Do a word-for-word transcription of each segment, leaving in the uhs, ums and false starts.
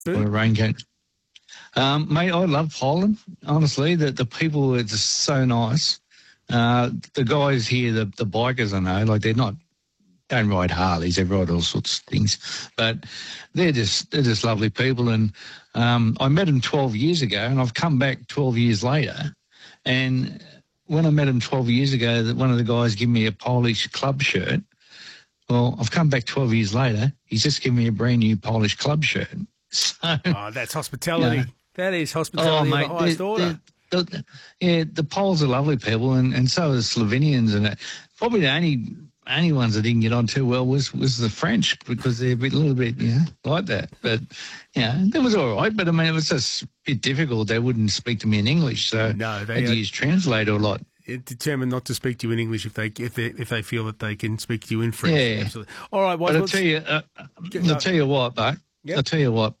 Or a raincoat. Um, mate, I love Holland, honestly. The, the people are just so nice. Uh, the guys here, the, the bikers I know, like they're not, don't ride Harleys, they ride all sorts of things. But they're just, they're just lovely people. And um, I met them twelve years ago and I've come back twelve years later. And when I met them twelve years ago, that one of the guys gave me a Polish club shirt. Well, I've come back twelve years later. He's just given me a brand new Polish club shirt. So, oh, that's hospitality. You know, that is hospitality oh, mate, of the highest they're, order. They're, they're, yeah, the Poles are lovely people, and, and so are the Slovenians. And probably the only only ones that didn't get on too well was, was the French, because they're a, bit, a little bit, you know, like that. But, you know, that was all right. But, I mean, it was just a bit difficult. They wouldn't speak to me in English, so no, they I had to use Translator a lot. Determined not to speak to you in English if they if they if they feel that they can speak to you in French. Yeah, absolutely. All right, well, but I'll tell you, uh, I'll tell you what, though. Yep. I'll tell you what.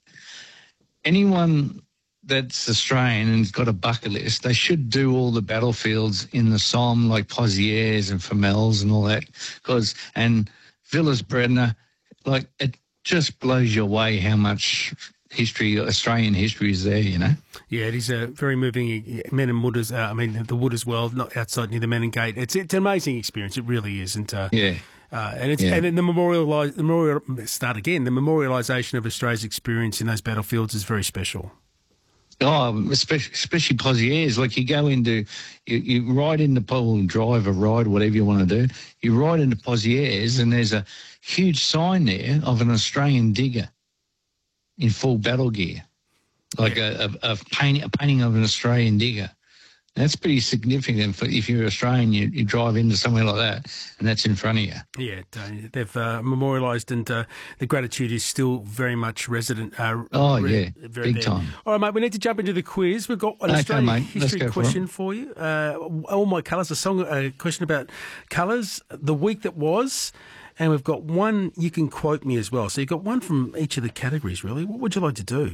Anyone that's Australian and's got a bucket list, they should do all the battlefields in the Somme, like Pozières and Famels and all that, because and Villas Bredner, like it just blows you away how much history, Australian history is there, you know. Yeah, it is a very moving. Men and Wood as, uh, I mean, the Wood as well, not outside near the Menin Gate. It's it's an amazing experience. It really is, and uh, yeah, uh, and it's yeah. and the memorial, the memorial start again. The memorialisation of Australia's experience in those battlefields is very special. Oh, especially, especially Pozières. Like you go into, you, you ride into Pole, drive or ride, whatever you want to do. You ride into Pozières, and there's a huge sign there of an Australian digger in full battle gear, like yeah. a, a, a, paint, a painting of an Australian digger. That's pretty significant for if you're Australian, you, you drive into somewhere like that, and that's in front of you. Yeah, they've uh, memorialised, and uh, the gratitude is still very much resident. Uh, oh, re- yeah, very big there. time. All right, mate, we need to jump into the quiz. We've got an okay, Australian mate. history question for, for you. Uh, All My Colours, a song, a question about colours, the week that was, and we've got one you can quote me as well. So you've got one from each of the categories, really. What would you like to do?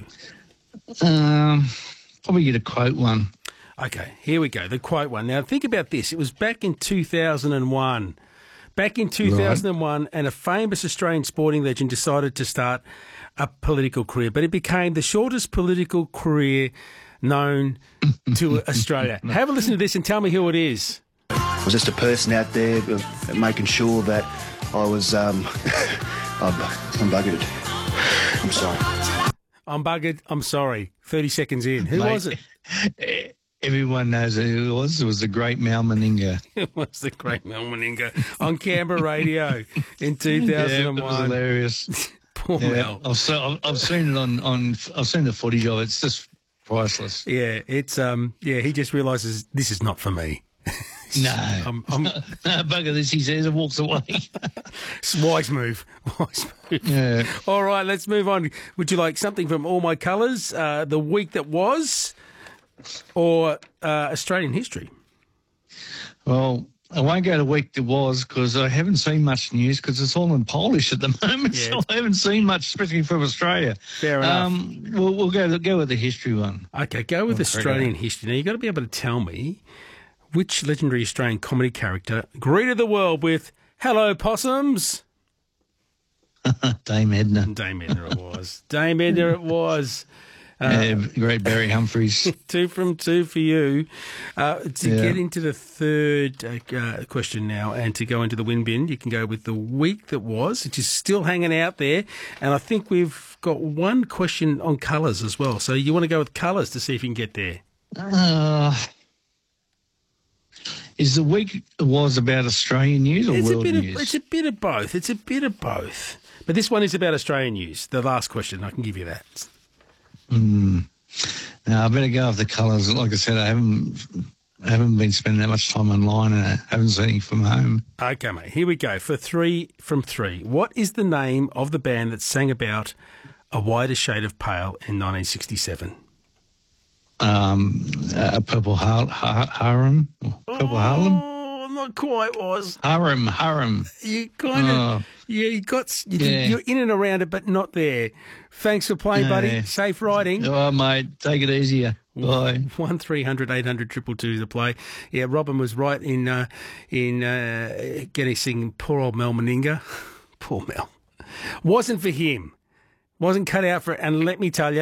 Um, probably get a quote one. Okay, here we go, the quote one. Now, think about this. It was back in two thousand one. Back in two thousand one, right. And a famous Australian sporting legend decided to start a political career, but it became the shortest political career known to Australia. Have a listen to this and tell me who it is. I was just a person out there uh, making sure that I was, um, I'm, I'm buggered. I'm sorry. I'm buggered. I'm sorry. thirty seconds in. Who Mate, was it? Everyone knows who it was. It was the great Mal Meninga. It was the great Mal Meninga on Canberra radio in two thousand one. Yeah, it was hilarious. Poor yeah, Mal. I've, so, I've seen it on, on. I've seen the footage of it. It's just priceless. Yeah, it's um. Yeah, he just realises this is not for me. No, I'm, I'm, no, bugger this, he says, and walks away. It's wise move. Wise move. Yeah. All right, let's move on. Would you like something from All My Colours, uh, the week that was, or uh, Australian history? Well, I won't go to week that was because I haven't seen much news because it's all in Polish at the moment, yeah. So I haven't seen much, especially from Australia. Fair enough. Um, we'll, we'll go go with the history one. Okay, go with Australian history. Now, you've got to be able to tell me which legendary Australian comedy character greeted the world with "Hello, possums"? Dame Edna. Dame Edna it was. Dame Edna it was. Uh, yeah, great Barry Humphries. Two from two for you. Uh, to yeah. get into the third uh, question now and to go into the win bin, you can go with the week that was, which is still hanging out there. And I think we've got one question on colours as well. So you want to go with colours to see if you can get there. Uh, is the week was about Australian news or it's world a bit news? Of, it's a bit of both. It's a bit of both. But this one is about Australian news. The last question, I can give you that. Mm. Now, I better go with the colours. Like I said, I haven't I haven't been spending that much time online and I haven't seen it from home. Okay, mate. Here we go. For three from three. What is the name of the band that sang about A Wider Shade of Pale in nineteen sixty-seven? Um, uh, Purple Har- Har- Harem? Purple oh, Harlem? Not quite was. Harem, Harem. You kind of, oh. yeah, you got, you, yeah. you're in and around it, but not there. Thanks for playing, yeah. buddy. Safe riding. Oh, mate, take it easier. Bye. One three hundred eight hundred triple two to play. Yeah, Robin was right in uh, in uh, getting singing poor old Mal Meninga. Poor Mel. Wasn't for him. Wasn't cut out for it. And let me tell you,